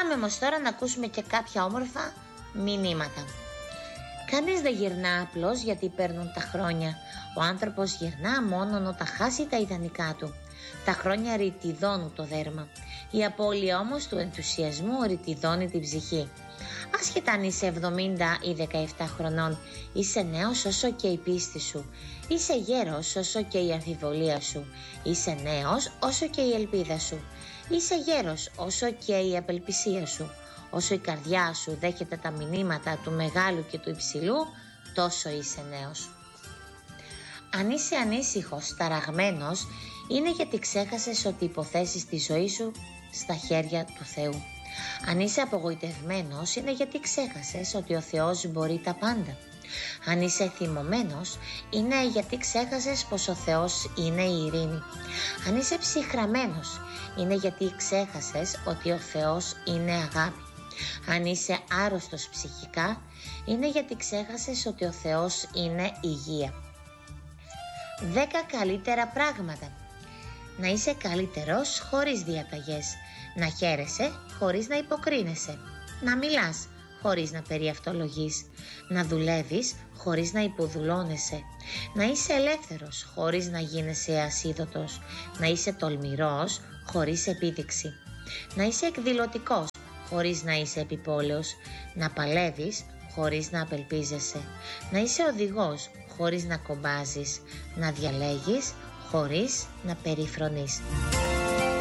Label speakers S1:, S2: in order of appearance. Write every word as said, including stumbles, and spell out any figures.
S1: Πάμε όμως τώρα να ακούσουμε και κάποια όμορφα μηνύματα. Κανείς δεν γυρνά απλώς γιατί παίρνουν τα χρόνια. Ο άνθρωπος γυρνά μόνον όταν χάσει τα ιδανικά του. Τα χρόνια ρητιδώνουν το δέρμα. Η απώλεια όμως του ενθουσιασμού ρητιδώνει την ψυχή. Άσχετα αν είσαι εβδομήντα ή δεκαεπτά χρονών, είσαι νέος όσο και η πίστη σου. Είσαι γέρος όσο και η αμφιβολία σου. Είσαι νέος όσο και η ελπίδα σου. Είσαι γέρος όσο και η απελπισία σου. Όσο η καρδιά σου δέχεται τα μηνύματα του μεγάλου και του υψηλού, τόσο είσαι νέος. Αν είσαι ανήσυχος, ταραγμένος, είναι γιατί ξέχασες ότι υποθέσεις τη ζωή σου στα χέρια του Θεού. Αν είσαι απογοητευμένος, είναι γιατί ξέχασες ότι ο Θεός μπορεί τα πάντα. Αν είσαι θυμωμένος, είναι γιατί ξέχασες πως ο Θεός είναι η ειρήνη. Αν είσαι ψυχραμένος, είναι γιατί ξέχασες ότι ο Θεός είναι αγάπη. Αν είσαι άρρωστος ψυχικά, είναι γιατί ξέχασες ότι ο Θεός είναι υγεία. δέκα καλύτερα πράγματα. Να είσαι καλύτερος χωρίς διαταγές. Να χαίρεσαι χωρίς να υποκρίνεσαι. Να μιλάς χωρίς να περιαυτολογείς. Να δουλεύεις χωρίς να υποδουλώνεσαι. Να είσαι ελεύθερος χωρίς να γίνεσαι ασίδωτος. Να είσαι τολμηρός χωρίς επίδειξη. Να είσαι εκδηλωτικός χωρίς να είσαι επιπόλαιος. Να παλεύεις χωρίς να απελπίζεσαι. Να είσαι οδηγός χωρίς να κομπάζεις. Να διαλέγεις χωρίς να περιφρονείς.